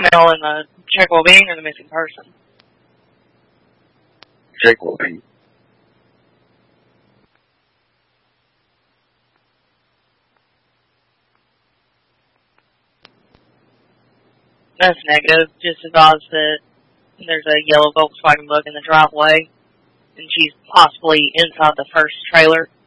female in the check well-being or the missing person? Check well-being. That's negative. Just advise that there's a yellow Volkswagen Bug in the driveway, and she's possibly inside the first trailer.